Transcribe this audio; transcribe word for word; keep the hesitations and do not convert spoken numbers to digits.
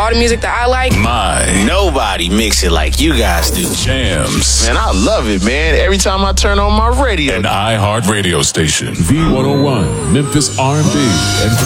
all the music that I like. My. Nobody mix it like you guys do. Jams. Man, I love it, man. Every time I turn on my radio. An iHeart radio station. V one oh one, Memphis R and B and